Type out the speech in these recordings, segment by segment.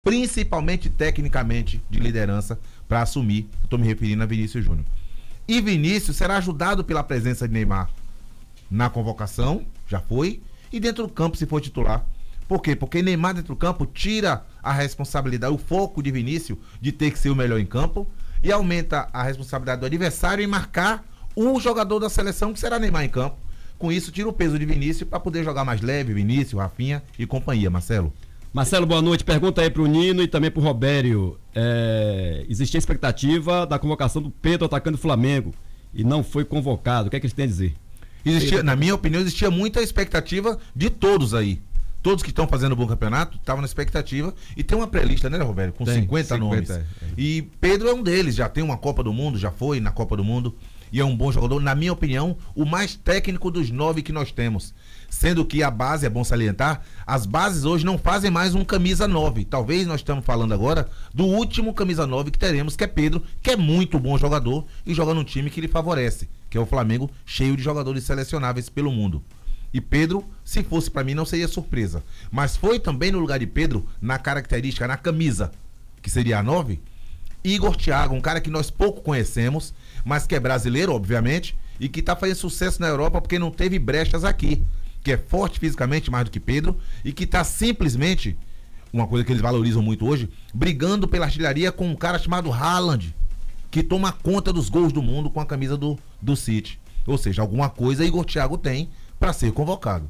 principalmente tecnicamente de liderança, para assumir. Estou me referindo a Vinícius Júnior. E Vinícius será ajudado pela presença de Neymar na convocação, já foi, e dentro do campo se for titular. Por quê? Porque Neymar dentro do campo tira a responsabilidade, o foco de Vinícius de ter que ser o melhor em campo e aumenta a responsabilidade do adversário em marcar o jogador da seleção que será Neymar em campo. Com isso, tira o peso de Vinícius para poder jogar mais leve, Vinícius, Rafinha e companhia. Marcelo. Marcelo, boa noite. Pergunta aí pro Nino e também pro Robério. Existia expectativa da convocação do Pedro, atacante do Flamengo, e não foi convocado. O que é que eles têm a dizer? Na minha opinião, existia muita expectativa de todos aí. Todos que estão fazendo um bom campeonato estavam na expectativa. E tem uma pré-lista, né, Roberto? Com 50 nomes. E Pedro é um deles. Já tem uma Copa do Mundo, já foi na Copa do Mundo. E é um bom jogador. Na minha opinião, o mais técnico dos 9 que nós temos. Sendo que a base, é bom salientar, as bases hoje não fazem mais um camisa 9. Talvez nós estamos falando agora do último camisa 9 que teremos, que é Pedro, que é muito bom jogador e joga num time que lhe favorece, que é o Flamengo, cheio de jogadores selecionáveis pelo mundo. E Pedro, se fosse para mim, não seria surpresa. Mas foi também no lugar de Pedro, na característica, na camisa, que seria a 9, Igor Thiago, um cara que nós pouco conhecemos, mas que é brasileiro, obviamente, e que está fazendo sucesso na Europa porque não teve brechas aqui. Que é forte fisicamente mais do que Pedro e que está simplesmente, uma coisa que eles valorizam muito hoje, brigando pela artilharia com um cara chamado Haaland, que toma conta dos gols do mundo com a camisa do City. Ou seja, alguma coisa Igor Thiago tem para ser convocado.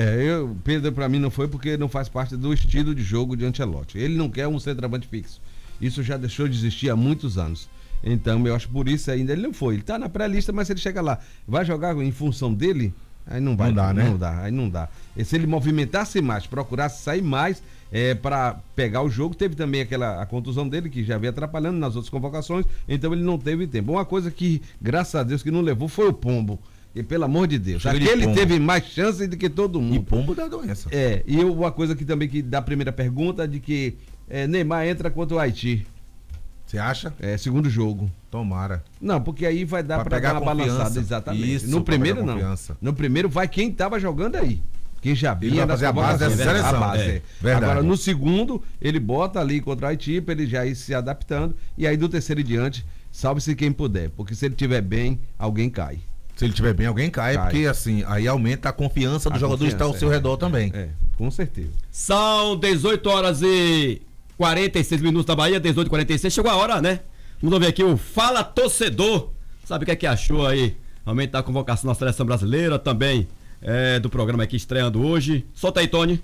Pedro para mim não foi porque não faz parte do estilo de jogo de Ancelotti. Ele não quer um centroavante fixo. Isso já deixou de existir há muitos anos. Então eu acho por isso ainda ele não foi. Ele tá na pré-lista, mas se ele chega lá, vai jogar em função dele, aí não vai. Não dá, né? Aí não dá. E se ele movimentasse mais, procurasse sair mais para pegar o jogo, teve também a contusão dele, que já veio atrapalhando nas outras convocações, então ele não teve tempo. Uma coisa que, graças a Deus, que não levou foi o Pombo. E pelo amor de Deus, aquele teve mais chance do que todo mundo. E Pombo dá doença. E uma coisa que também, que da primeira pergunta, de que Neymar entra contra o Haiti. Você acha? Segundo jogo. Tomara. Não, porque aí vai dar para dar uma balançada, exatamente. Isso, no primeiro não. No primeiro vai quem tava jogando aí. Quem já vinha fazer a base dessa seleção. Verdade. Agora no segundo, ele bota ali contra o Haiti para ele já ir se adaptando. E aí do terceiro em diante, salve-se quem puder. Porque se ele estiver bem, alguém cai. Se ele estiver bem, alguém cai, porque assim, aí aumenta a confiança do jogador estar ao seu redor também. Com certeza. São 18 horas e 46 minutos da Bahia, 18h46. Chegou a hora, né? Vamos ver aqui o Fala Torcedor. Sabe o que achou aí? Aumento da convocação da seleção brasileira, também do programa aqui estreando hoje. Solta aí, Tony.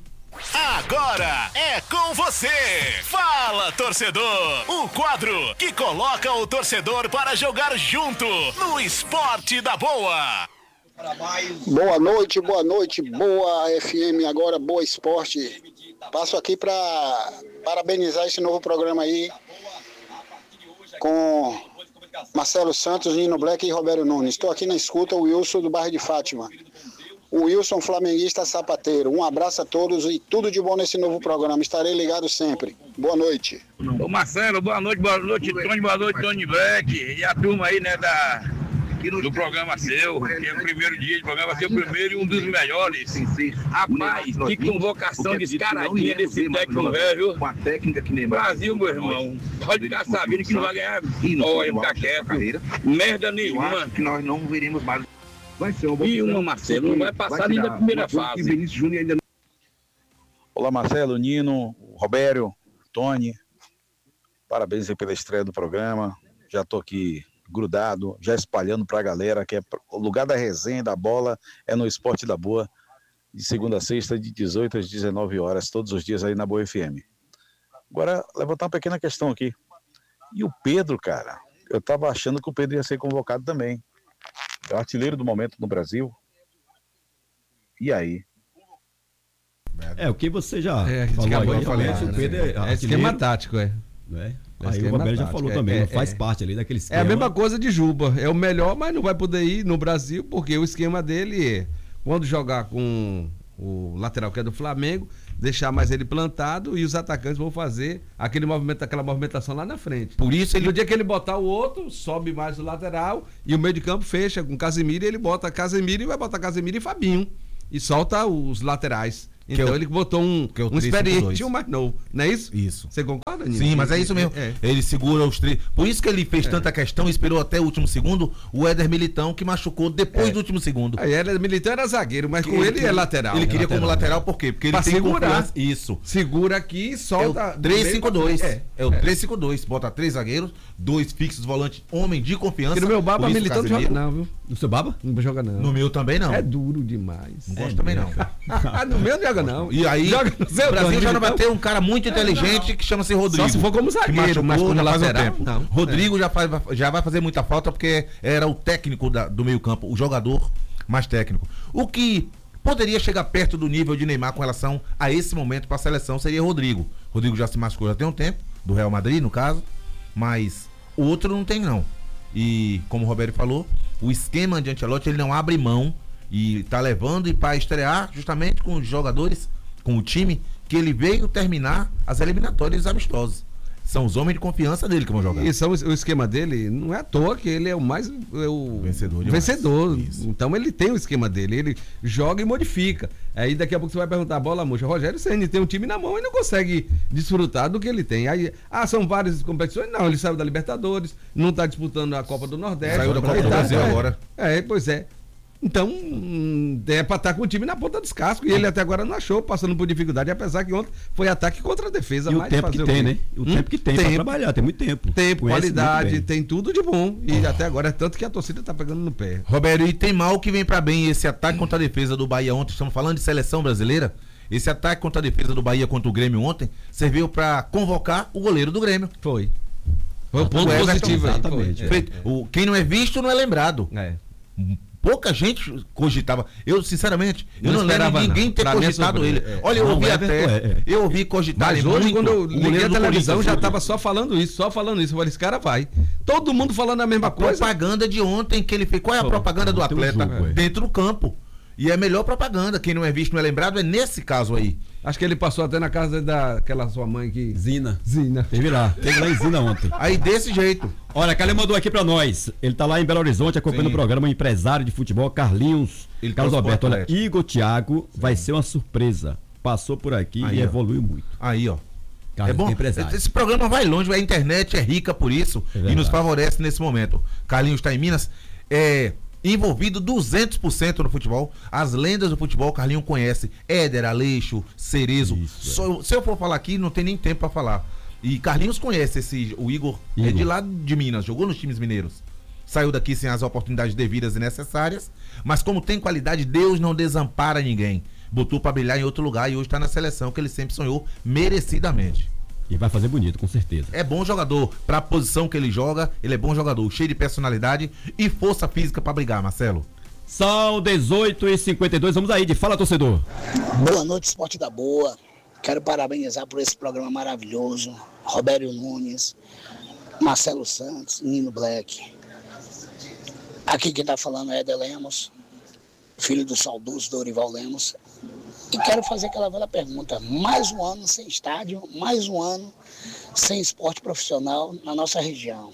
Agora é com você. Fala, torcedor. O quadro que coloca o torcedor para jogar junto no Esporte da Boa. Boa noite, boa FM, agora boa esporte. Passo aqui para parabenizar esse novo programa aí com Marcelo Santos, Nino Black e Roberto Nunes. Estou aqui na escuta, o Wilson do bairro de Fátima. O Wilson, flamenguista sapateiro. Um abraço a todos e tudo de bom nesse novo programa. Estarei ligado sempre. Boa noite. Ô Marcelo, boa noite, Tony, boa noite, Tony Black. E a turma aí, né, do programa seu, que é o primeiro dia de programa, vai ser o primeiro e um dos melhores. Rapaz, que convocação descaradinha desse técnico velho. Com a técnica que nem Brasil, meu irmão. Pode ficar sabendo que não vai ganhar. Olha, ficar quieto. Merda nenhuma. Que nós não veremos mais. Vai ser uma Marcelo, não vai passar nem da primeira fase. Olá, Marcelo, Nino, Robério, Tony. Parabéns aí pela estreia do programa. Já estou aqui grudado, já espalhando para a galera que o lugar da resenha da bola é no Esporte da Boa, de segunda a sexta, de 18 às 19 horas, todos os dias aí na Boa FM. Agora, levantar uma pequena questão aqui. E o Pedro, cara? Eu estava achando que o Pedro ia ser convocado também. É o artilheiro do momento no Brasil. E aí? O que você já falou aí, realmente, o Pedro é esquema tático, né? Aí o Roberto já falou também, faz parte ali daquele esquema. É a mesma coisa de Juba, é o melhor, mas não vai poder ir no Brasil, porque o esquema dele é, quando jogar com o lateral que é do Flamengo, deixar mais ele plantado e os atacantes vão fazer aquela movimentação lá na frente. Por isso no dia que ele botar o outro, sobe mais o lateral e o meio de campo fecha com Casemiro e ele bota Casemiro e vai botar Casemiro e Fabinho e solta os laterais. Então ele botou um experiente e um mais novo. Não é isso? Isso. Você concorda, Nino? Sim, mas é isso mesmo. Ele segura os três. Por isso que ele fez tanta questão e esperou até o último segundo o Éder Militão, que machucou depois do último segundo. Aí Éder Militão era zagueiro, mas com ele é lateral. Ele queria como lateral por quê? Porque ele tem segurar. Isso. Segura aqui e solta. É o 3-5-2. É o 3-5-2. Bota 3 zagueiros, 2 fixos volantes, homem de confiança. E no meu Baba, Militão não joga não, viu? No seu Baba? Não joga não. No meu também não. É duro demais. Não gosto também não. No meu não joga não. E aí, o Brasil já não vai ter um cara muito inteligente que chama-se Rodrigo. Só se for como zagueiro, mas como lateral, não. Rodrigo já vai fazer muita falta porque era o técnico do meio campo, o jogador mais técnico. O que poderia chegar perto do nível de Neymar com relação a esse momento para a seleção seria Rodrigo. Rodrigo já se machucou já tem um tempo, do Real Madrid no caso, mas o outro não tem não. E como o Roberto falou, o esquema de Ancelotti ele não abre mão e tá levando para estrear justamente com os jogadores, com o time que ele veio terminar as eliminatórias amistosas. São os homens de confiança dele que vão jogar. E o esquema dele não é à toa que ele é o mais vencedor. Então ele tem o esquema dele, ele joga e modifica. Aí daqui a pouco você vai perguntar a bola murcha. Rogério Ceni tem um time na mão e não consegue desfrutar do que ele tem. Aí, são várias competições? Não, ele saiu da Libertadores, não está disputando a Copa do Nordeste. Saiu da Copa do Brasil agora. Pois é. Então, é pra estar com o time na ponta dos cascos. E ele até agora não achou, passando por dificuldade. Apesar que ontem foi ataque contra a defesa. E o tempo que tem, né? O tempo que tem pra trabalhar, tem muito tempo. Tempo, qualidade, tem tudo de bom. E até agora é tanto que a torcida tá pegando no pé. Roberto, e tem mal que vem pra bem esse ataque contra a defesa do Bahia ontem. Estamos falando de seleção brasileira. Esse ataque contra a defesa do Bahia contra o Grêmio ontem serviu pra convocar o goleiro do Grêmio. Foi um ponto positivo. Exatamente. Quem não é visto não é lembrado. Pouca gente cogitava. Eu, sinceramente, não lembro ninguém ter cogitado ele. Olha, eu ouvi eu ouvi cogitar ele. Mas hoje, quando eu liguei a televisão, já estava só falando isso. Eu falei, esse cara vai. Todo mundo falando a mesma coisa. Propaganda de ontem que ele fez. Qual é a propaganda do atleta? Dentro do campo. E é a melhor propaganda. Quem não é visto, não é lembrado, é nesse caso aí. Acho que ele passou até na casa daquela sua mãe que... Zina. Teve lá em Zina ontem. Aí desse jeito. Olha, Calil mandou aqui pra nós. Ele tá lá em Belo Horizonte acompanhando o programa, um empresário de futebol, Carlos Alberto. Olha, Igor Thiago vai ser uma surpresa. Passou por aqui e evoluiu muito. Aí, ó. Carlos, é bom. Esse programa vai longe, a internet é rica por isso e nos favorece nesse momento. Carlinhos está em Minas. Envolvido 200% no futebol. As lendas do futebol, Carlinho conhece. Éder, Aleixo, Cerezo. Se eu for falar aqui, não tem nem tempo para falar. E Carlinhos conhece o Igor. É de lá de Minas, jogou nos times mineiros. Saiu daqui sem as oportunidades devidas e necessárias. Mas como tem qualidade, Deus não desampara ninguém. Botou para brilhar em outro lugar e hoje está na seleção que ele sempre sonhou, merecidamente. E vai fazer bonito, com certeza. É bom jogador. Pra posição que ele joga, ele é bom jogador. Cheio de personalidade e força física pra brigar, Marcelo. São 18h52. Vamos aí de Fala Torcedor. Boa noite, Esporte da Boa. Quero parabenizar por esse programa maravilhoso. Roberto Nunes, Marcelo Santos, Nino Black. Aqui quem tá falando é Éder Lemos, filho do saudoso Dorival Lemos. E quero fazer aquela velha pergunta, mais um ano sem estádio, mais um ano sem esporte profissional na nossa região.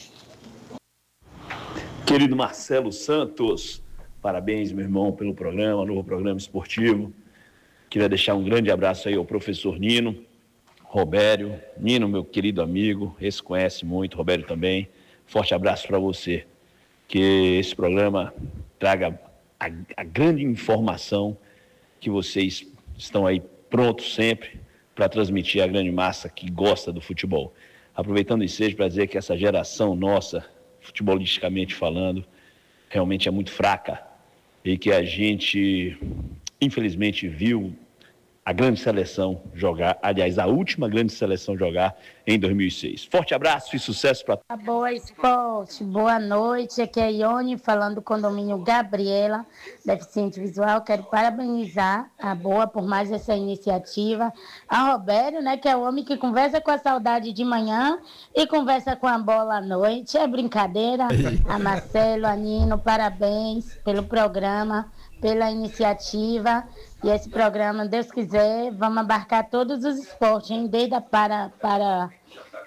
Querido Marcelo Santos, parabéns, meu irmão, pelo programa, novo programa esportivo. Queria deixar um grande abraço aí ao professor Nino, Robério. Nino, meu querido amigo, esse conhece muito, Robério também. Forte abraço para você. Que esse programa traga a grande informação que vocês estão aí prontos sempre para transmitir a grande massa que gosta do futebol. Aproveitando o ensejo para dizer que essa geração nossa, futebolisticamente falando, realmente é muito fraca e que a gente, infelizmente, viu a grande seleção jogar, aliás, a última grande seleção jogar em 2006. Forte abraço e sucesso para todos. Boa Esporte, boa noite, aqui é Ione falando do condomínio Gabriela, deficiente visual. Quero parabenizar a Boa por mais essa iniciativa. A Roberto, né, que é o homem que conversa com a saudade de manhã e conversa com a bola à noite, é brincadeira. A Marcelo, a Nino, parabéns pelo programa, pela iniciativa. E esse programa, Deus quiser, vamos abarcar todos os esportes, hein? Desde para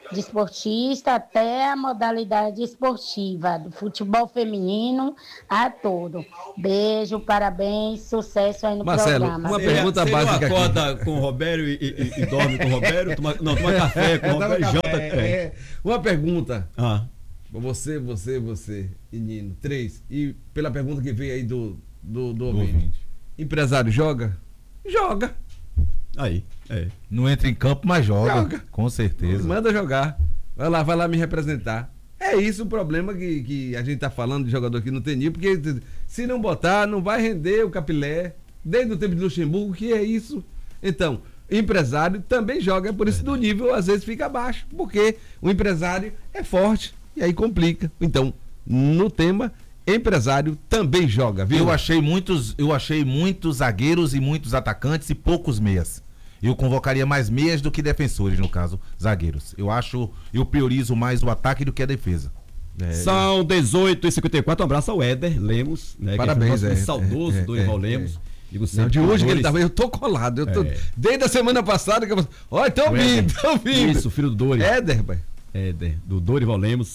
desportista até a modalidade esportiva, do futebol feminino a todo. Beijo, parabéns, sucesso aí no programa. Uma pergunta básica aqui. Acorda com o Robério e dorme com o Robério? Toma café com o Robério e janta. Uma pergunta. Você e Nino. 3. E pela pergunta que veio aí do ouvinte. Empresário joga? Joga. Aí, Não entra em campo, mas joga. Com certeza. Manda jogar. Vai lá me representar. É isso o problema que a gente tá falando de jogador que não tem nível, porque se não botar, não vai render o capilé. Desde o tempo de Luxemburgo, que é isso. Então, empresário também joga, é por isso que o nível às vezes fica baixo, porque o empresário é forte e aí complica. Então, no tema, empresário também joga, viu? Eu achei muitos zagueiros e muitos atacantes e poucos meias. Eu convocaria mais meias do que defensores, no caso, zagueiros. Eu priorizo mais o ataque do que a defesa. São 18h54, um abraço ao Éder Lemos, né? Parabéns, que é saudoso Dorival Lemos. Digo sempre, de hoje que ele tava, eu tô colado. Desde a semana passada que eu. Olha, tô ouvindo. Isso, filho do Dorival. Éder, pai. Éder, do Dorival Lemos,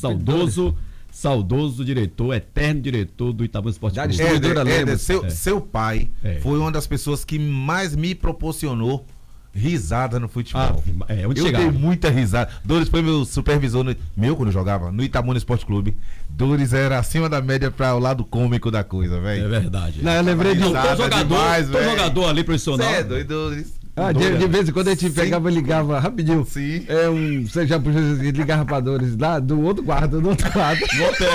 saudoso diretor, eterno diretor do Itabuna Esporte Clube. Éder, seu pai foi uma das pessoas que mais me proporcionou risada no futebol. Onde dei muita risada. Dores foi meu supervisor, quando eu jogava, no Itabuna Esporte Clube. Dores era acima da média para o lado cômico da coisa, velho. É verdade. Não, eu lembrei de jogador ali profissional. É doido, Dores. De vez em quando a gente pegava e ligava rapidinho. Sim. Você já puxou ligava pra Dores lá do outro quarto, do outro lado. No hotel.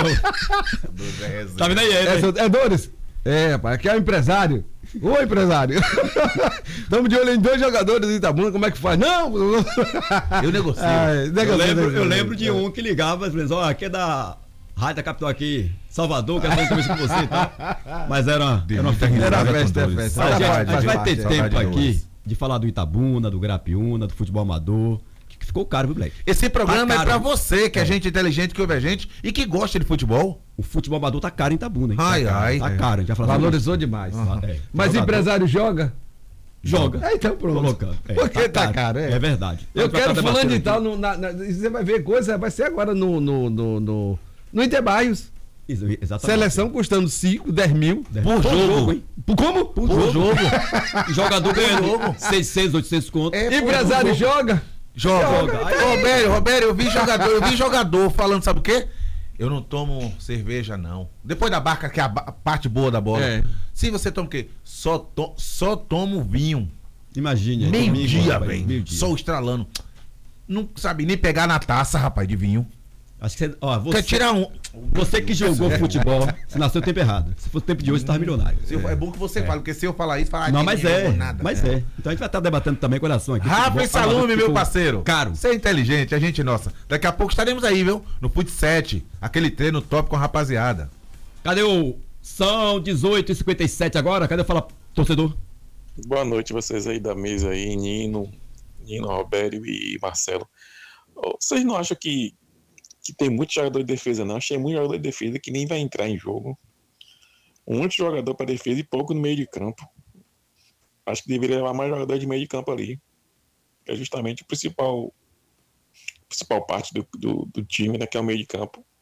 Tá vendo aí, É Dores? Rapaz, aqui é o empresário. Ô, empresário. Estamos de olho em 2 jogadores do Itabuna, como é que faz? Não! Eu negocio. Eu lembro de um que ligava, aqui é da Rádio da Capital aqui, Salvador, quero fazer entrevista com você e tal. Mas era uma festa. A gente vai ter tempo aqui de falar do Itabuna, do Grapiúna, do futebol amador, que ficou caro, viu, Black? Esse programa é pra você, que é gente inteligente, que ouve a gente e que gosta de futebol. O futebol amador tá caro em Itabuna, hein? Tá caro, a gente vai falar. Valorizou demais. Mas empresário joga? Joga. Então pronto. Porque tá caro, É verdade. Eu quero falando e tal, você vai ver coisa, vai ser agora no Interbairros. Exatamente. Seleção custando 5, 10 mil por jogo, hein? Como? Por jogo. Jogador ganhando 600, 800 conto. Empresário joga? Joga. Robério, eu vi jogador falando, sabe o quê? Eu não tomo cerveja, não. Depois da barca, que é a parte boa da bola. Se você toma o quê? Só tomo vinho. Imagine. Meio-dia, velho. Sol estralando. Não sabe nem pegar na taça, rapaz, de vinho. Acho que você quer tirar um. Você que jogou futebol, você nasceu no tempo errado. Se fosse o tempo de hoje, você tava milionário. É bom que você fale, porque se eu falar isso, não, mas nada. Então a gente vai estar debatendo também com relação aqui. Rafa e Salume, meu parceiro. Caro. Você é inteligente, a gente nossa. Daqui a pouco estaremos aí, viu? No Fut 7, aquele treino top com a rapaziada. Cadê São 18h57 agora. Cadê o Fala Torcedor? Boa noite vocês aí da mesa aí, Nino, Robério e Marcelo. Vocês não acham que tem muito jogador de defesa, não? Achei muito jogador de defesa que nem vai entrar em jogo. Muito jogador para defesa e pouco no meio de campo. Acho que deveria levar mais jogador de meio de campo ali. É justamente a principal parte do time, né, que é o meio de campo.